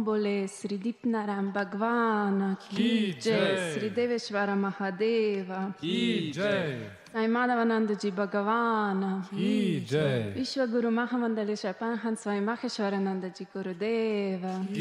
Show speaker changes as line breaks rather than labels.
Bole Sri Dipnaram Bhagwan Ki Jai, Sri Deveshwara Mahadeva
Ki Jai,
Sai Madhavananda Ji Bhagavan
Ki Jai,
Vishwa Guru Mahamandalesha Panhan Swami Maheshwarananda Ji Gurudeva